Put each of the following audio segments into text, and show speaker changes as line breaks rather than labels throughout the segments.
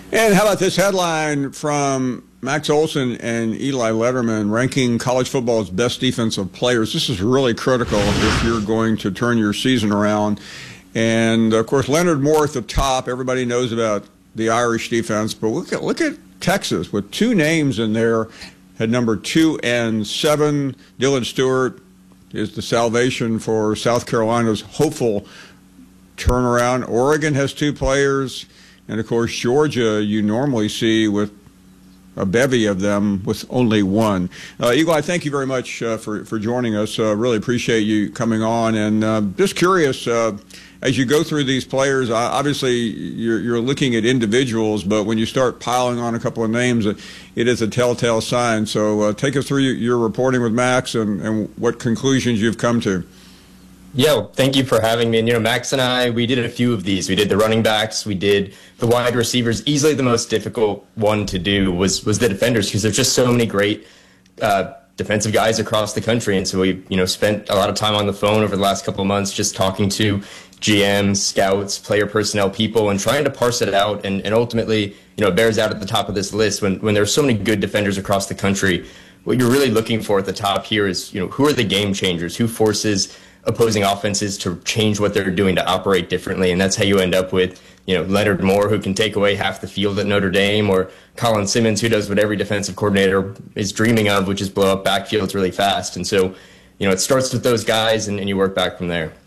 And how about this headline from Max Olson and Eli Letterman ranking college football's best defensive players? This is really critical if you're going to turn your season around. And, of course, Leonard Moore at the top. Everybody knows about the Irish defense. But look at Texas with two names in there at number 2 and 7. Dylan Stewart is the salvation for South Carolina's hopeful turnaround. Oregon has 2 players. And, of course, Georgia, you normally see with a bevy of them with only 1. Eli, thank you very much for joining us. Really appreciate you coming on. And just curious, as you go through these players, obviously you're looking at individuals, but when you start piling on a couple of names, it is a telltale sign. So take us through your reporting with Max and what conclusions you've come to.
Yeah, well, thank you for having me. And, Max and I, we did a few of these. We did the running backs. We did the wide receivers. Easily the most difficult one to do was the defenders, because there's just so many great defensive guys across the country. And so we, spent a lot of time on the phone over the last couple of months just talking to GMs, scouts, player personnel people, and trying to parse it out. And ultimately, it bears out at the top of this list. When there's so many good defenders across the country, what you're really looking for at the top here is, who are the game changers? Who forces opposing offenses to change what they're doing to operate differently? And that's how you end up with, Leonard Moore, who can take away half the field at Notre Dame, or Colin Simmons, who does what every defensive coordinator is dreaming of, which is blow up backfields really fast. And so, it starts with those guys, and you work back from there.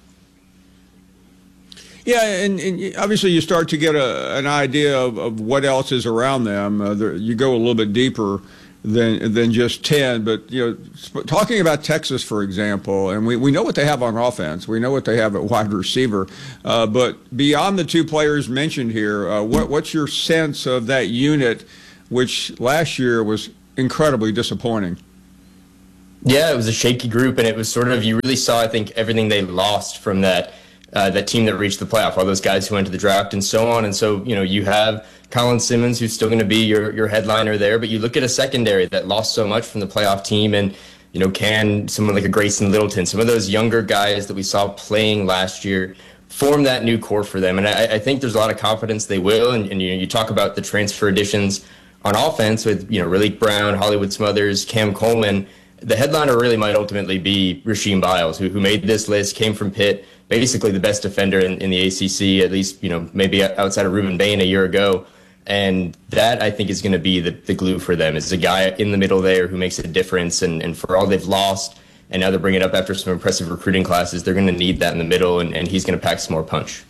Yeah, and obviously you start to get an idea of what else is around them. You go a little bit deeper than just 10. But, talking about Texas, for example, and we know what they have on offense. We know what they have at wide receiver. But beyond the 2 players mentioned here, what's your sense of that unit, which last year was incredibly disappointing?
Yeah, it was a shaky group, and it was sort of, you really saw, I think, everything they lost from that team that reached the playoff, all those guys who went to the draft and so on. And so, you have Colin Simmons, who's still going to be your headliner there, but you look at a secondary that lost so much from the playoff team, and, can someone like a Grayson Littleton, some of those younger guys that we saw playing last year, form that new core for them. And I think there's a lot of confidence they will. And you talk about the transfer additions on offense with, Raleek Brown, Hollywood Smothers, Cam Coleman. The headliner really might ultimately be Rasheem Biles, who made this list, came from Pitt, basically the best defender in the ACC, at least, maybe outside of Reuben Bain a year ago. And that, I think, is going to be the glue for them, is a guy in the middle there who makes a difference. And for all they've lost, and now they're bringing it up after some impressive recruiting classes, they're going to need that in the middle, and he's going to pack some more punch.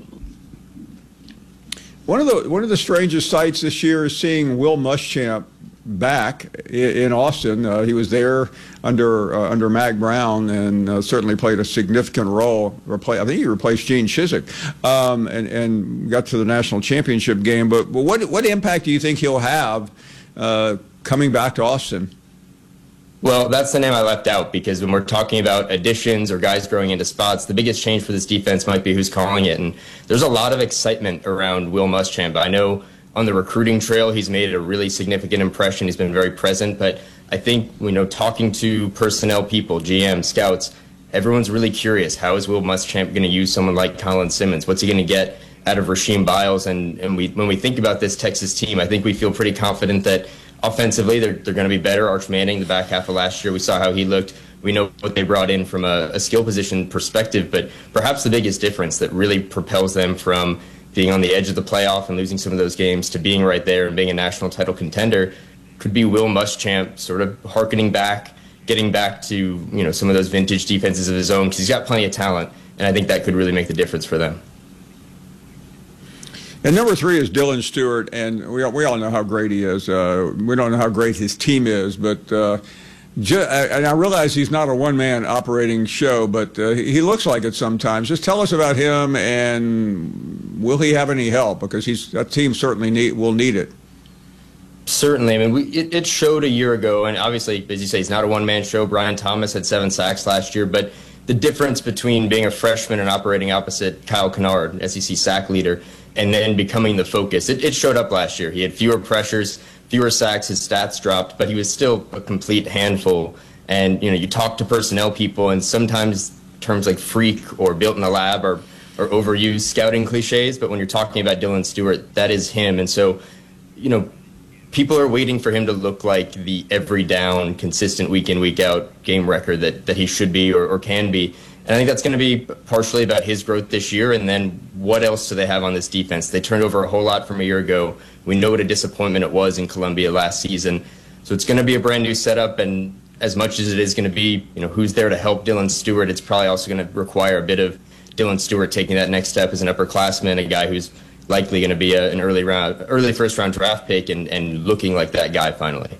One of the strangest sights this year is seeing Will Muschamp back in Austin. He was there under Mack Brown, and certainly played a significant role. I think he replaced Gene Chizik, and got to the national championship game. But what impact do you think he'll have coming back to Austin?
Well, that's the name I left out, because when we're talking about additions or guys growing into spots, the biggest change for this defense might be who's calling it. And there's a lot of excitement around Will Muschamp. I know on the recruiting trail, he's made a really significant impression. He's been very present. But I think, talking to personnel people, GM, scouts, everyone's really curious. How is Will Muschamp going to use someone like Colin Simmons? What's he going to get out of Rasheem Biles? And when we think about this Texas team, I think we feel pretty confident that offensively they're going to be better. Arch Manning, the back half of last year, we saw how he looked. We know what they brought in from a skill position perspective. But perhaps the biggest difference that really propels them from being on the edge of the playoff and losing some of those games to being right there and being a national title contender could be Will Muschamp sort of hearkening back, getting back to, some of those vintage defenses of his own, because he's got plenty of talent, and I think that could really make the difference for them.
And number 3 is Dylan Stewart, and we all know how great he is. We don't know how great his team is, but and I realize he's not a one-man operating show, but he looks like it sometimes. Just tell us about him, and will he have any help? Because that team certainly will need it.
Certainly. I mean, it showed a year ago, and obviously, as you say, he's not a one-man show. Brian Thomas had 7 sacks last year, but the difference between being a freshman and operating opposite Kyle Kennard, SEC sack leader, and then becoming the focus, it showed up last year. He had fewer pressures, fewer sacks, his stats dropped, but he was still a complete handful. And, you talk to personnel people, and sometimes terms like freak or built in the lab are overused scouting cliches, but when you're talking about Dylan Stewart, that is him. And so people are waiting for him to look like the every down, consistent week in, week out game record that he should be or can be. And I think that's going to be partially about his growth this year. And then what else do they have on this defense? They turned over a whole lot from a year ago. We know what a disappointment it was in Columbia last season. So it's going to be a brand new setup. And as much as it is going to be, who's there to help Dylan Stewart, it's probably also going to require a bit of Dylan Stewart taking that next step as an upperclassman, a guy who's likely going to be an early first-round draft pick and looking like that guy finally.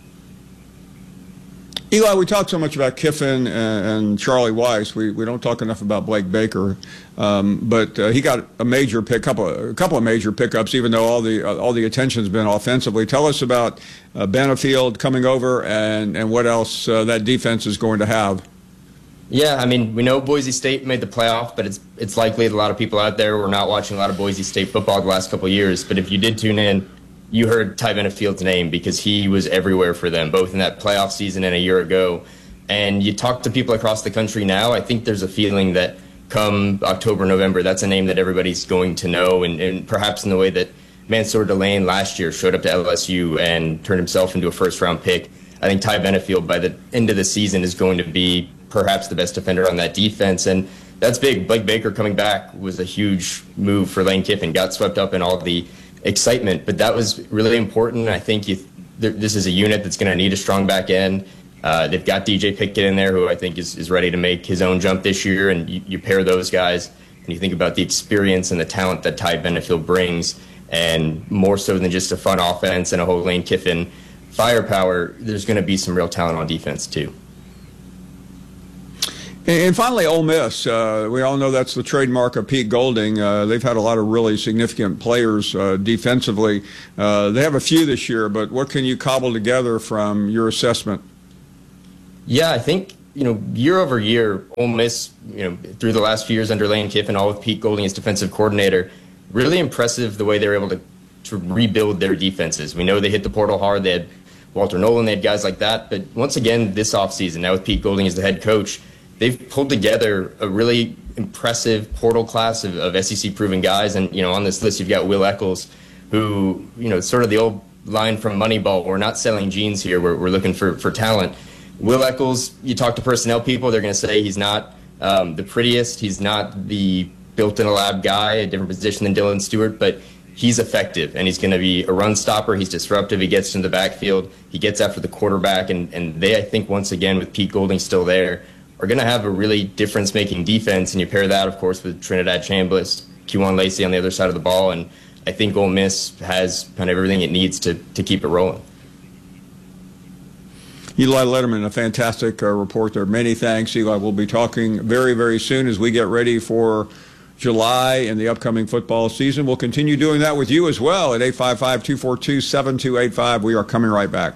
Eli, we talk so much about Kiffin and Charlie Weis. We don't talk enough about Blake Baker, but he got a major couple of major pickups, even though all the attention's been offensively. Tell us about Benefield coming over and what else that defense is going to have.
Yeah, I mean, we know Boise State made the playoff, but it's likely that a lot of people out there were not watching a lot of Boise State football the last couple of years. But if you did tune in, you heard Ty Benefield's name because he was everywhere for them, both in that playoff season and a year ago. And you talk to people across the country now, I think there's a feeling that come October, November, that's a name that everybody's going to know. And perhaps in the way that Mansour Delane last year showed up to LSU and turned himself into a first-round pick, I think Ty Benefield by the end of the season is going to be perhaps the best defender on that defense. And that's big. Blake Baker coming back was a huge move for Lane Kiffin. Got swept up in all the excitement, but that was really important. I think this is a unit that's going to need a strong back end. They've got DJ Pickett in there, who I think is ready to make his own jump this year. And you pair those guys, and you think about the experience and the talent that Ty Benefield brings, and more so than just a fun offense and a whole Lane Kiffin firepower, there's going to be some real talent on defense too.
And finally, Ole Miss. We all know that's the trademark of Pete Golding. They've had a lot of really significant players defensively. They have a few this year, but what can you cobble together from your assessment?
Yeah, I think, year over year, Ole Miss, through the last few years under Lane Kiffin, all with Pete Golding as defensive coordinator, really impressive the way they were able to rebuild their defenses. We know they hit the portal hard. They had Walter Nolan, they had guys like that. But once again, this offseason, now with Pete Golding as the head coach, they've pulled together a really impressive portal class of SEC-proven guys. And, on this list, you've got Will Eccles, who, sort of the old line from Moneyball, we're not selling jeans here, we're looking for talent. Will Eccles, you talk to personnel people, they're going to say he's not the prettiest, he's not the built-in-a-lab guy, a different position than Dylan Stewart, but he's effective, and he's going to be a run stopper. He's disruptive. He gets into the backfield. He gets after the quarterback, and they, I think, once again, with Pete Golding still there, are going to have a really difference-making defense, and you pair that, of course, with Trinidad Chambliss, Kewan Lacey on the other side of the ball, and I think Ole Miss has kind of everything it needs to keep it rolling.
Eli Letterman, a fantastic report there. Many thanks, Eli. We'll be talking very, very soon as we get ready for July and the upcoming football season. We'll continue doing that with you as well at 855-242-7285. We are coming right back.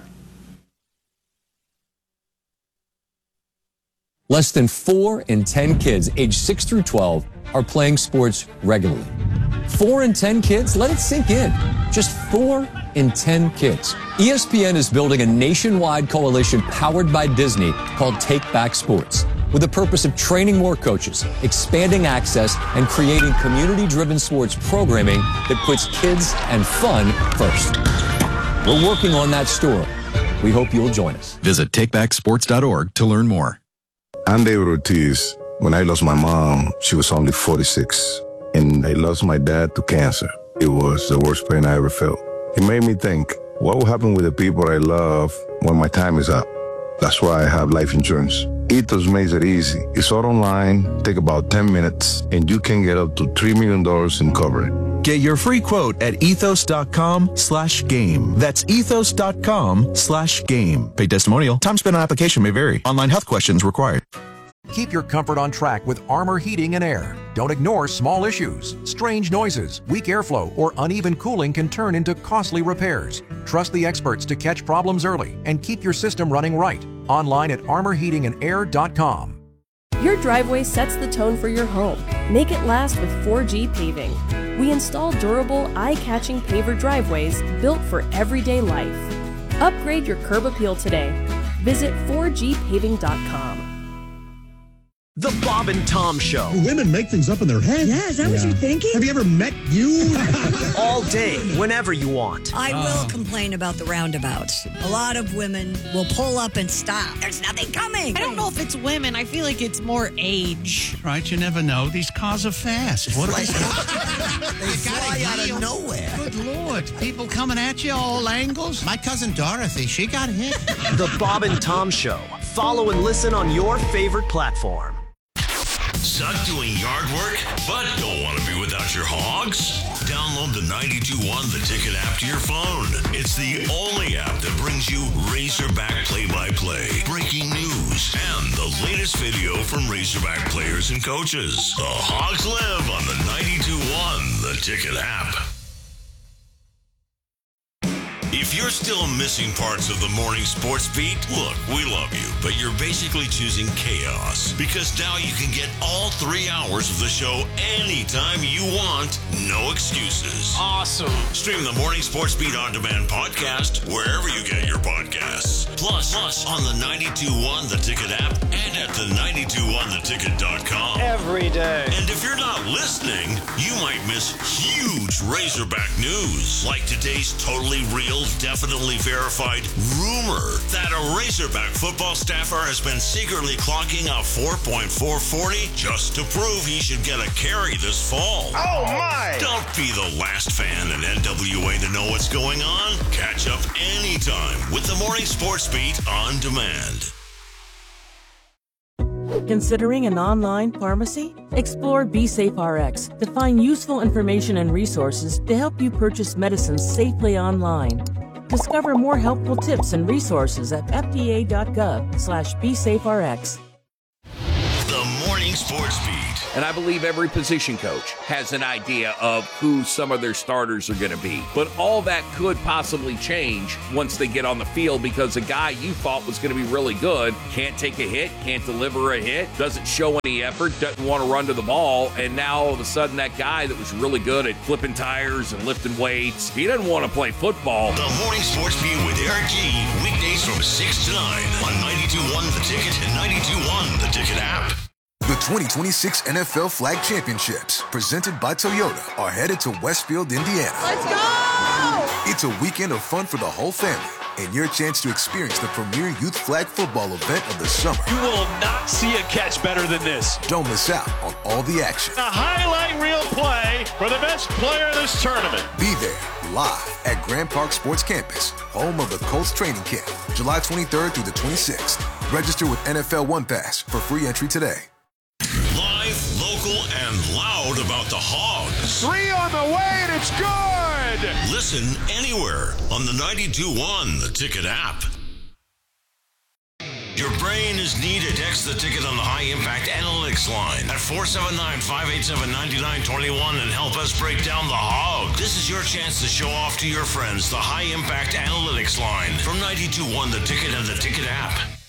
Less than 4 in 10 kids aged 6 through 12 are playing sports regularly. 4 in 10 kids? Let it sink in. Just 4 in 10 kids. ESPN is building a nationwide coalition powered by Disney called Take Back Sports, with the purpose of training more coaches, expanding access, and creating community-driven sports programming that puts kids and fun first. We're working on that story. We hope you'll join us.
Visit takebacksports.org to learn more.
I'm David Ortiz. When I lost my mom, she was only 46, and I lost my dad to cancer. It was the worst pain I ever felt. It made me think, what will happen with the people I love when my time is up? That's why I have life insurance. Ethos makes it easy. It's all online, take about 10 minutes, and you can get up to $3 million in coverage.
Get your free quote at ethos.com/game. That's ethos.com/game. Paid testimonial. Time spent on application may vary. Online health questions required.
Keep your comfort on track with Armor Heating and Air. Don't ignore small issues. Strange noises, weak airflow, or uneven cooling can turn into costly repairs. Trust the experts to catch problems early and keep your system running right. Online at armorheatingandair.com.
Your driveway sets the tone for your home. Make it last with 4G Paving. We install durable, eye-catching paver driveways built for everyday life. Upgrade your curb appeal today. Visit 4gpaving.com.
The Bob and Tom Show.
Women make things up in their head.
Yeah, is that what you're thinking?
Have you ever met you?
All day, whenever you want.
I will complain about the roundabouts. A lot of women will pull up and stop. There's nothing coming.
I don't know if it's women. I feel like it's more age.
Right, you never know. These cars are fast. What
they fly out of nowhere.
Good Lord. People coming at you all angles. My cousin Dorothy, she got hit.
The Bob and Tom Show. Follow and listen on your favorite platform.
Suck doing yard work, but don't want to be without your hogs? Download the 92.1 The Ticket app to your phone. It's the only app that brings you Razorback play-by-play, breaking news, and the latest video from Razorback players and coaches. The Hogs live on the 92.1 The Ticket app. If you're still missing parts of the morning sports beat, look, we love you, but you're basically choosing chaos because now you can get all 3 hours of the show anytime you want, no excuses.
Awesome.
Stream the Morning Sports Beat On Demand podcast wherever you get your podcasts. Plus on the 92.1 The Ticket app and at the 92.1theticket.com.
Every day.
And if you're not listening, you might miss huge Razorback news, like today's totally real, definitely verified rumor that a Razorback football staffer has been secretly clocking a 4.440 just to prove he should get a carry this fall.
Oh my!
Don't be the last fan in NWA to know what's going on. Catch up anytime with the Morning Sports Beat On Demand.
Considering an online pharmacy? Explore BeSafeRx to find useful information and resources to help you purchase medicines safely online. Discover more helpful tips and resources at fda.gov/BeSafeRx.
The Morning Sports Beat.
And I believe every position coach has an idea of who some of their starters are going to be. But all that could possibly change once they get on the field because a guy you thought was going to be really good can't take a hit, can't deliver a hit, doesn't show any effort, doesn't want to run to the ball. And now all of a sudden that guy that was really good at flipping tires and lifting weights, he doesn't want to play football.
The Morning Sports Beat with Eric G. Weekdays from 6 to 9 on 92.1 The Ticket and 92.1 The Ticket app.
The 2026 NFL Flag Championships, presented by Toyota, are headed to Westfield, Indiana.
Let's go!
It's a weekend of fun for the whole family and your chance to experience the premier youth flag football event of the summer.
You will not see a catch better than this.
Don't miss out on all the action.
A highlight reel play for the best player of this tournament.
Be there live at Grand Park Sports Campus, home of the Colts training camp, July 23rd through the 26th. Register with NFL One Pass for free entry today.
Live, local, and loud about the Hogs.
3 on the way, and it's good!
Listen anywhere on the 92.1 The Ticket app. Your brain is needed. Text The Ticket on the High Impact Analytics line at 479-587-9921 and help us break down the Hog. This is your chance to show off to your friends the High Impact Analytics line from 92.1 The Ticket and The Ticket app.